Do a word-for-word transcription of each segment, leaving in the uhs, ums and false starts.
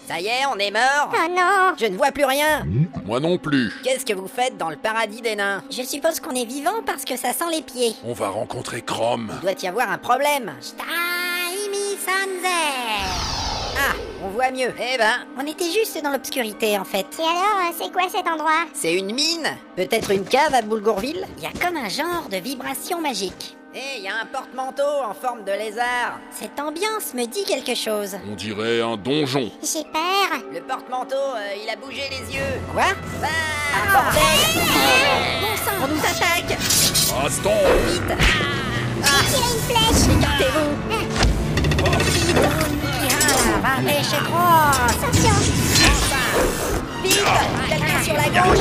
Ça y est, on est mort. Oh non. Je ne vois plus rien. Moi non plus. Qu'est-ce que vous faites dans le paradis des nains? Je suppose qu'on est vivant parce que ça sent les pieds. On va rencontrer Chrome. Il doit y avoir un problème. Taimi Sanzer. Ah, on voit mieux. Eh ben, On était juste dans l'obscurité en fait. Et alors, c'est quoi cet endroit? c'est une mine. Peut-être une cave à Boulgourville. Il y a comme un genre de vibration magique. Eh, il y a un porte-manteau en forme de lézard. Cette ambiance me dit quelque chose. On dirait un donjon. J'ai peur. Le porte-manteau, euh, il a bougé les yeux. Quoi? Ah, bordel! Bon sang, On nous attaque! Baston. Vite! il a une flèche. Écartez-vous! Ah, va pêcher gros. Attention. Vite! Quelqu'un sur la gauche!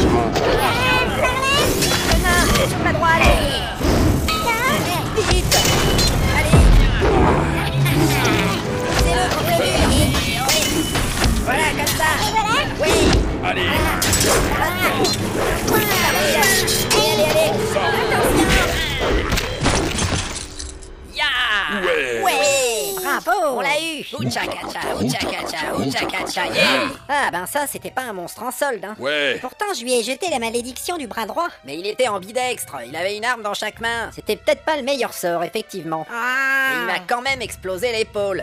Le nain, sur la droite! Vite! Allez! C'est le prévu! Voilà, comme ça! Oui! Allez. Allez, allez, allez! Attention! Ya! Ouais. Ouais! Bravo. On l'a eu! Ouchakacha, ouchakacha, ouchakacha, yeah! Ah ben ça, c'était pas un monstre en solde, hein! Ouais. Pourtant, je lui ai jeté la malédiction du bras droit. Mais il était ambidextre, il avait une arme dans chaque main. C'était peut-être pas le meilleur sort, effectivement. Et il m'a Ah. quand même explosé l'épaule.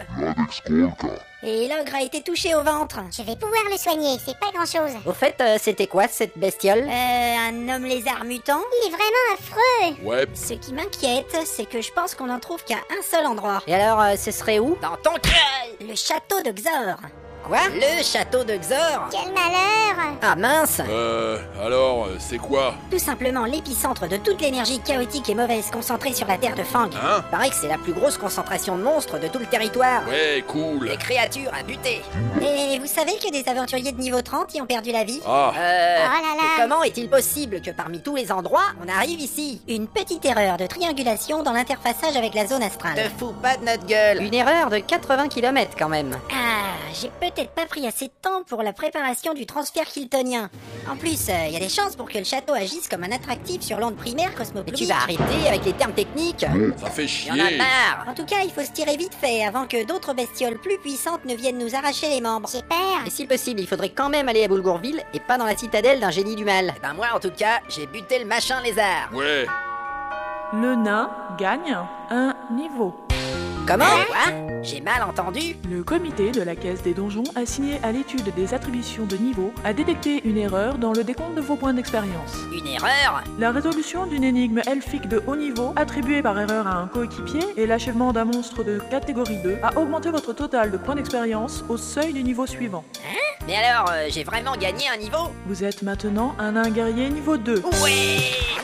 Et l'ogre a été touché au ventre. Je vais pouvoir le soigner, c'est pas grand-chose. Au fait, euh, c'était quoi cette bestiole? Euh, un homme lézard mutant? Il est vraiment affreux. Ouais. Ce qui m'inquiète, c'est que je pense qu'on en trouve qu'à un seul endroit. Et alors, euh, ce serait où? Dans ton cœur! Le château de Xor. Quoi? Le château de Xor? Quel malheur! Ah mince! Euh, alors, euh, c'est quoi? Tout simplement l'épicentre de toute l'énergie chaotique et mauvaise concentrée sur la terre de Fang. Hein? Paraît que c'est la plus grosse concentration de monstres de tout le territoire. Ouais, cool. Des créatures à buter. Et vous savez que des aventuriers de niveau trente y ont perdu la vie? Ah, Euh... Oh là là. et comment est-il possible que parmi tous les endroits, on arrive ici? Une petite erreur de triangulation dans l'interfaçage avec la zone astrale. Te fous pas de notre gueule. Une erreur de quatre-vingts kilomètres quand même. Ah, j'ai peut-être pas pris assez de temps pour la préparation du transfert kiltonien. En plus, il y a des chances pour que le château agisse comme un attractif sur l'onde primaire Mais cosmopolitique. tu vas arrêter avec les termes techniques? ça fait Il y en a chier. marre. En tout cas, il faut se tirer vite fait avant que d'autres bestioles plus puissantes ne viennent nous arracher les membres. J'ai peur. Et si possible, il faudrait quand même aller à Boulgourville et pas dans la citadelle d'un génie du mal. Eh ben moi, en tout cas, j'ai buté le machin lézard. Ouais. Le nain gagne un niveau. Comment? Quoi? J'ai mal entendu? Le comité de la Caisse des Donjons, assigné à l'étude des attributions de niveau, a détecté une erreur dans le décompte de vos points d'expérience. Une erreur? La résolution d'une énigme elfique de haut niveau, attribuée par erreur à un coéquipier, et l'achèvement d'un monstre de catégorie deux, a augmenté votre total de points d'expérience au seuil du niveau suivant. Mais alors, euh, j'ai vraiment gagné un niveau? Vous êtes maintenant un nain guerrier niveau deux. Ouais!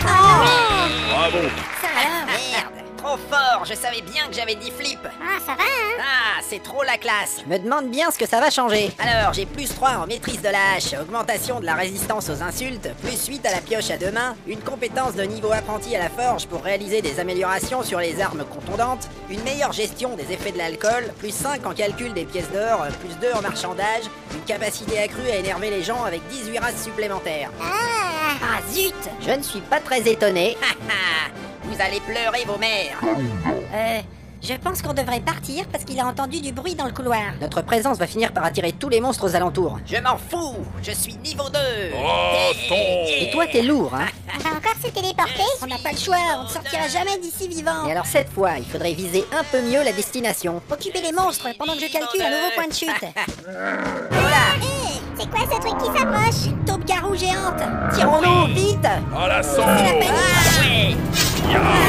Bravo. Ça alors? Merde! Trop fort! Je savais bien que j'avais dix flips! Ah, ça va, hein? Ah, c'est trop la classe! Je me demande bien ce que ça va changer. Alors, j'ai plus trois en maîtrise de la hache, augmentation de la résistance aux insultes, plus huit à la pioche à deux mains, une compétence de niveau apprenti à la forge pour réaliser des améliorations sur les armes contondantes, une meilleure gestion des effets de l'alcool, plus cinq en calcul des pièces d'or, plus deux en marchandage, une capacité accrue à énerver les gens avec dix-huit races supplémentaires. Ah, Ah zut! Je ne suis pas très étonné. Vous allez pleurer vos mères. euh, je pense qu'on devrait partir parce qu'il a entendu du bruit dans le couloir. Notre présence va finir par attirer tous les monstres aux alentours. Je m'en fous! Je suis niveau deux! Baston. Et toi, t'es lourd, hein? On va encore se téléporter? On n'a pas le choix, on ne sortira jamais d'ici vivant. Et alors cette fois, il faudrait viser un peu mieux la destination. Occupez les monstres pendant que je calcule un nouveau point de chute. Voilà! Hé, c'est quoi ce truc qui s'approche? Une taupe garou géante. Tirons-nous, vite! À la C'est la sauce. panique. Ah, ouais.